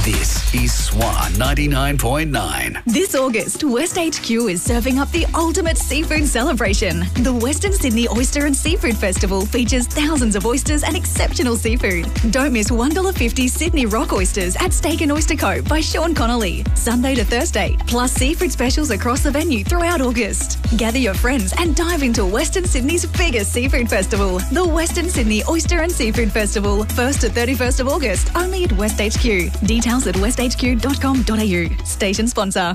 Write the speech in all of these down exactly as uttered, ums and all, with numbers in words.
This is Swan ninety-nine point nine. This August, West H Q is serving up the ultimate seafood celebration. The Western Sydney Oyster and Seafood Festival features thousands of oysters and exceptional seafood. Don't miss one dollar fifty Sydney Rock Oysters at Steak and Oyster Co. by Sean Connolly, Sunday to Thursday, plus seafood specials across the venue throughout August. Gather your friends and dive into Western Sydney's biggest seafood festival, the Western Sydney Oyster and Seafood Festival, first to thirty-first of August, only at West H Q. Details at west h q dot com dot a u. Station sponsor.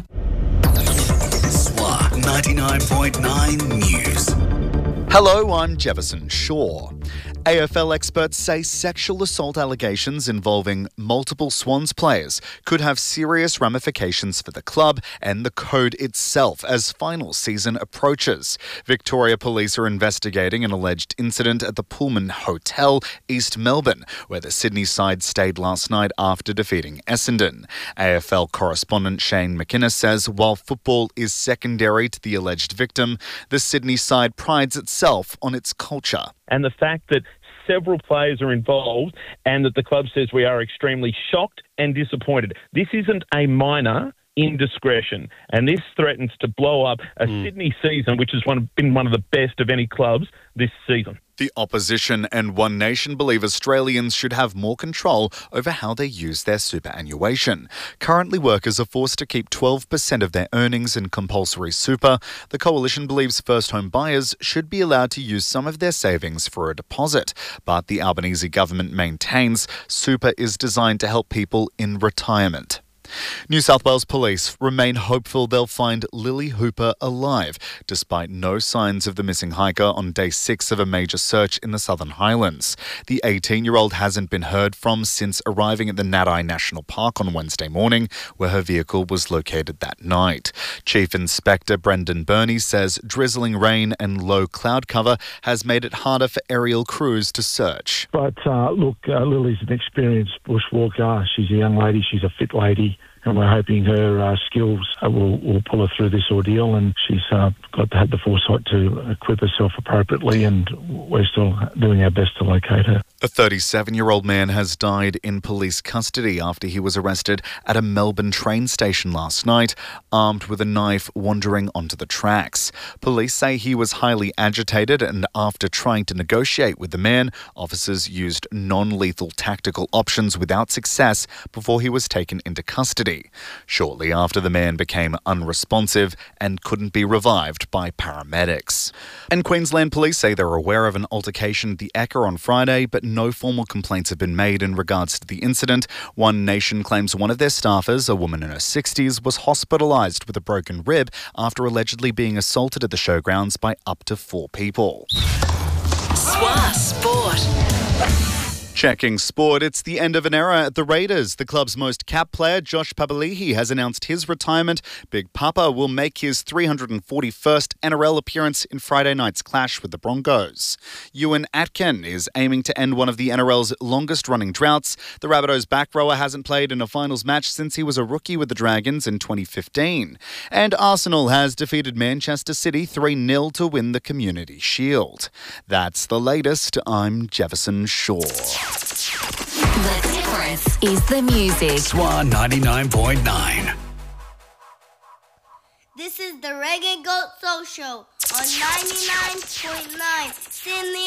Swan ninety-nine point nine News. Hello, I'm Jefferson Shaw. A F L experts say sexual assault allegations involving multiple Swans players could have serious ramifications for the club and the code itself as final season approaches. Victoria Police are investigating an alleged incident at the Pullman Hotel, East Melbourne, where the Sydney side stayed last night after defeating Essendon. A F L correspondent Shane McInnes says while football is secondary to the alleged victim, the Sydney side prides itself on its culture. And the fact that several players are involved and that the club says we are extremely shocked and disappointed. This isn't a minor indiscretion, and this threatens to blow up a mm. Sydney season, which has one, been one of the best of any clubs this season. The opposition and One Nation believe Australians should have more control over how they use their superannuation. Currently, workers are forced to keep twelve percent of their earnings in compulsory super. The coalition believes first home buyers should be allowed to use some of their savings for a deposit. But the Albanese government maintains super is designed to help people in retirement. New South Wales Police remain hopeful they'll find Lily Hooper alive, despite no signs of the missing hiker on day six of a major search in the Southern Highlands. The eighteen-year-old hasn't been heard from since arriving at the Nadi National Park on Wednesday morning, where her vehicle was located that night. Chief Inspector Brendan Burney says drizzling rain and low cloud cover has made it harder for aerial crews to search. But uh, look, uh, Lily's an experienced bushwalker. She's a young lady. She's a fit lady. And we're hoping her uh, skills uh, will, will pull her through this ordeal, and she's uh, got to have the foresight to equip herself appropriately, and we're still doing our best to locate her. A thirty-seven-year-old man has died in police custody after he was arrested at a Melbourne train station last night, armed with a knife wandering onto the tracks. Police say he was highly agitated, and after trying to negotiate with the man, officers used non-lethal tactical options without success before he was taken into custody. Shortly after, the man became unresponsive and couldn't be revived by paramedics. And Queensland Police say they're aware of an altercation at the Ekka on Friday, but no formal complaints have been made in regards to the incident. One Nation claims one of their staffers, a woman in her sixties, was hospitalised with a broken rib after allegedly being assaulted at the showgrounds by up to four people. Swa Sport. Checking sport, it's the end of an era at the Raiders. The club's most capped player, Josh Papali'i, has announced his retirement. Big Papa will make his three hundred forty-first N R L appearance in Friday night's clash with the Broncos. Ewan Atkin is aiming to end one of the N R L's longest-running droughts. The Rabbitohs back rower hasn't played in a finals match since he was a rookie with the Dragons in twenty fifteen. And Arsenal has defeated Manchester City three nil to win the Community Shield. That's the latest. I'm Jefferson Shaw. The difference is the music. Swan ninety-nine point nine. This is the Reggae Goat Soul Show on ninety-nine point nine Sydney